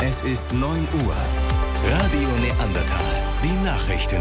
Es ist 9 Uhr. Radio Neandertal. Die Nachrichten.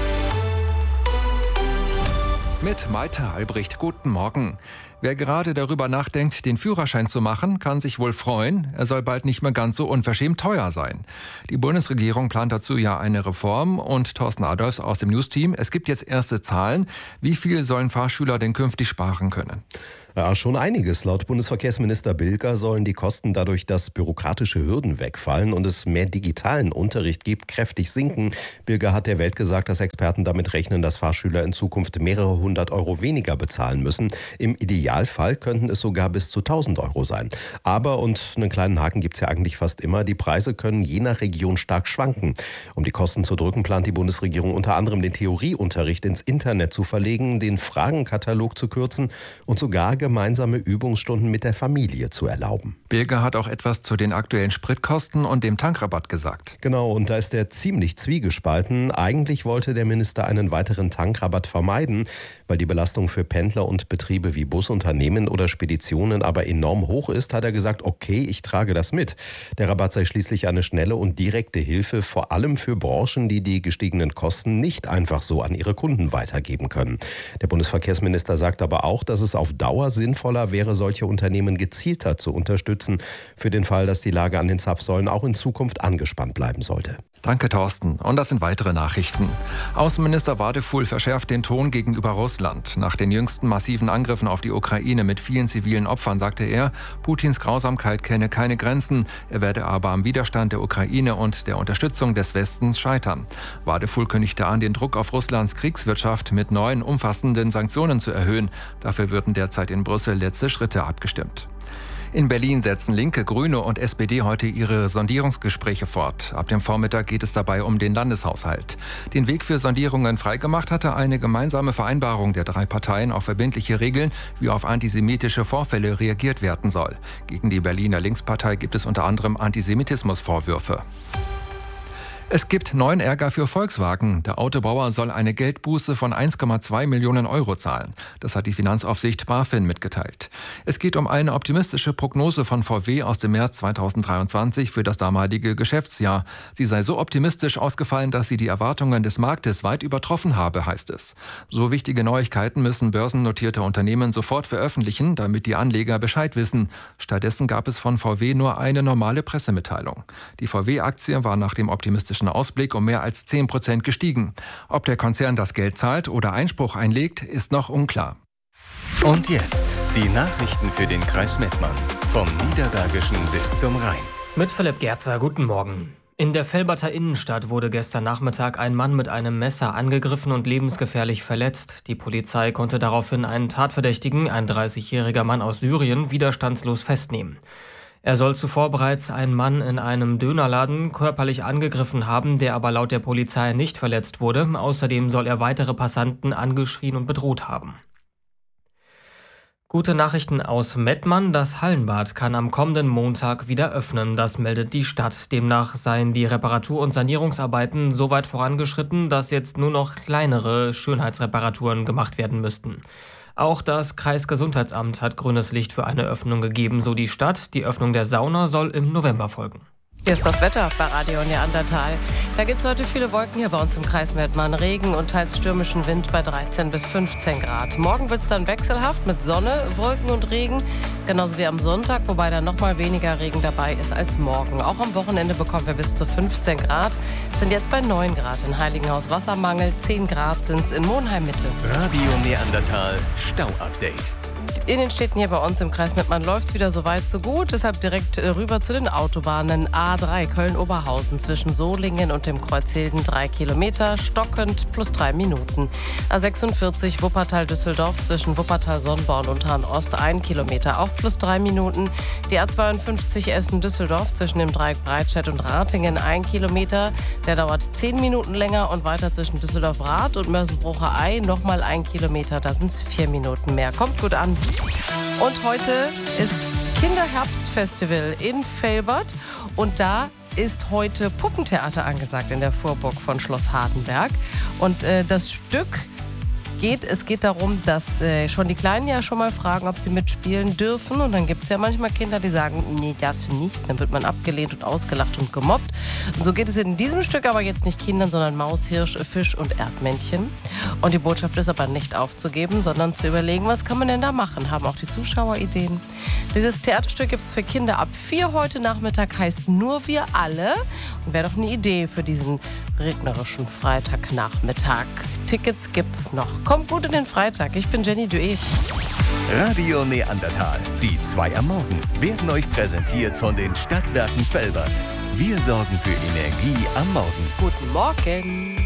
Mit Maite Albrecht, guten Morgen. Wer gerade darüber nachdenkt, den Führerschein zu machen, kann sich wohl freuen. Er soll bald nicht mehr ganz so unverschämt teuer sein. Die Bundesregierung plant dazu ja eine Reform und Thorsten Adolfs aus dem News-Team. Es gibt jetzt erste Zahlen. Wie viel sollen Fahrschüler denn künftig sparen können? Ja, schon einiges. Laut Bundesverkehrsminister Bilger sollen die Kosten dadurch, dass bürokratische Hürden wegfallen und es mehr digitalen Unterricht gibt, kräftig sinken. Bilger hat der Welt gesagt, dass Experten damit rechnen, dass Fahrschüler in Zukunft mehrere hundert Euro weniger bezahlen müssen. Im Idealfall könnten es sogar bis zu 1.000 Euro sein. Aber, und einen kleinen Haken gibt es ja eigentlich fast immer, die Preise können je nach Region stark schwanken. Um die Kosten zu drücken, plant die Bundesregierung unter anderem den Theorieunterricht ins Internet zu verlegen, den Fragenkatalog zu kürzen und sogar gemeinsame Übungsstunden mit der Familie zu erlauben. Bilger hat auch etwas zu den aktuellen Spritkosten und dem Tankrabatt gesagt. Genau, und da ist er ziemlich zwiegespalten. Eigentlich wollte der Minister einen weiteren Tankrabatt vermeiden, weil die Belastung für Pendler und Betriebe wie Busunternehmen oder Speditionen aber enorm hoch ist, hat er gesagt, okay, ich trage das mit. Der Rabatt sei schließlich eine schnelle und direkte Hilfe, vor allem für Branchen, die die gestiegenen Kosten nicht einfach so an ihre Kunden weitergeben können. Der Bundesverkehrsminister sagt aber auch, dass es auf Dauer sinnvoller wäre, solche Unternehmen gezielter zu unterstützen, für den Fall, dass die Lage an den Zapfsäulen auch in Zukunft angespannt bleiben sollte. Danke, Thorsten. Und das sind weitere Nachrichten. Außenminister Wadefuhl verschärft den Ton gegenüber Russland. Nach den jüngsten massiven Angriffen auf die Ukraine mit vielen zivilen Opfern sagte er, Putins Grausamkeit kenne keine Grenzen. Er werde aber am Widerstand der Ukraine und der Unterstützung des Westens scheitern. Wadefuhl kündigte an, den Druck auf Russlands Kriegswirtschaft mit neuen umfassenden Sanktionen zu erhöhen. Dafür würden derzeit in Brüssel letzte Schritte abgestimmt. In Berlin setzen Linke, Grüne und SPD heute ihre Sondierungsgespräche fort. Ab dem Vormittag geht es dabei um den Landeshaushalt. Den Weg für Sondierungen freigemacht hatte eine gemeinsame Vereinbarung der drei Parteien auf verbindliche Regeln, wie auf antisemitische Vorfälle reagiert werden soll. Gegen die Berliner Linkspartei gibt es unter anderem Antisemitismusvorwürfe. Es gibt neuen Ärger für Volkswagen. Der Autobauer soll eine Geldbuße von 1,2 Millionen Euro zahlen. Das hat die Finanzaufsicht BaFin mitgeteilt. Es geht um eine optimistische Prognose von VW aus dem März 2023 für das damalige Geschäftsjahr. Sie sei so optimistisch ausgefallen, dass sie die Erwartungen des Marktes weit übertroffen habe, heißt es. So wichtige Neuigkeiten müssen börsennotierte Unternehmen sofort veröffentlichen, damit die Anleger Bescheid wissen. Stattdessen gab es von VW nur eine normale Pressemitteilung. Die VW-Aktie war nach dem optimistischen Ausblick um mehr als 10% gestiegen. Ob der Konzern das Geld zahlt oder Einspruch einlegt, ist noch unklar. Und jetzt die Nachrichten für den Kreis Mettmann. Vom Niederbergischen bis zum Rhein. Mit Philipp Gerzer, guten Morgen. In der Velberter Innenstadt wurde gestern Nachmittag ein Mann mit einem Messer angegriffen und lebensgefährlich verletzt. Die Polizei konnte daraufhin einen Tatverdächtigen, ein 30-jähriger Mann aus Syrien, widerstandslos festnehmen. Er soll zuvor bereits einen Mann in einem Dönerladen körperlich angegriffen haben, der aber laut der Polizei nicht verletzt wurde. Außerdem soll er weitere Passanten angeschrien und bedroht haben. Gute Nachrichten aus Mettmann. Das Hallenbad kann am kommenden Montag wieder öffnen. Das meldet die Stadt. Demnach seien die Reparatur- und Sanierungsarbeiten so weit vorangeschritten, dass jetzt nur noch kleinere Schönheitsreparaturen gemacht werden müssten. Auch das Kreisgesundheitsamt hat grünes Licht für eine Öffnung gegeben, so die Stadt. Die Öffnung der Sauna soll im November folgen. Hier ist das Wetter bei Radio Neandertal. Da gibt es heute viele Wolken hier bei uns im Kreis Mettmann. Regen und teils stürmischen Wind bei 13 bis 15 Grad. Morgen wird es dann wechselhaft mit Sonne, Wolken und Regen. Genauso wie am Sonntag, wobei dann nochmal weniger Regen dabei ist als morgen. Auch am Wochenende bekommen wir bis zu 15 Grad. Sind jetzt bei 9 Grad in Heiligenhaus Wassermangel. 10 Grad sind es in Monheim Mitte. Radio Neandertal Stau-Update. In den Städten hier bei uns im Kreis Mettmann läuft es wieder so weit, so gut. Deshalb direkt rüber zu den Autobahnen. A3 Köln-Oberhausen zwischen Solingen und dem Kreuz Hilden 3 Kilometer, stockend plus 3 Minuten. A46 Wuppertal-Düsseldorf zwischen Wuppertal-Sonnborn und Hahn-Ost 1 Kilometer, auch plus 3 Minuten. Die A52 Essen-Düsseldorf zwischen dem Dreieck Breitscheid und Ratingen 1 Kilometer. Der dauert 10 Minuten länger und weiter zwischen Düsseldorf-Rath und Mörsen-Brucher-Ei nochmal 1 Kilometer. Da sind es 4 Minuten mehr. Kommt gut an. Und heute ist Kinderherbstfestival in Velbert und da ist heute Puppentheater angesagt in der Vorburg von Schloss Hardenberg. Und das Stück geht. Es geht darum, dass schon die Kleinen ja schon mal fragen, ob sie mitspielen dürfen. Und dann gibt es ja manchmal Kinder, die sagen, nee, darfst du nicht. Dann wird man abgelehnt und ausgelacht und gemobbt. Und so geht es in diesem Stück aber jetzt nicht Kindern, sondern Maus, Hirsch, Fisch und Erdmännchen. Und die Botschaft ist aber nicht aufzugeben, sondern zu überlegen, was kann man denn da machen? Haben auch die Zuschauer Ideen? Dieses Theaterstück gibt es für Kinder ab 4 heute Nachmittag, heißt Nur wir alle. Und wäre doch eine Idee für diesen regnerischen Freitagnachmittag. Tickets gibt's noch. Kommt gut in den Freitag. Ich bin Jenny Duet. Radio Neandertal, die 2 am Morgen, werden euch präsentiert von den Stadtwerken Velbert. Wir sorgen für Energie am Morgen. Guten Morgen.